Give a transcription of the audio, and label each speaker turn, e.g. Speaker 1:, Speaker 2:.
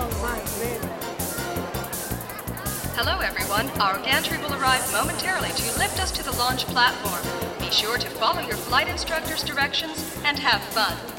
Speaker 1: Hello everyone, our gantry will arrive momentarily to lift us to the launch platform. Be sure to follow your flight instructor's directions and have fun.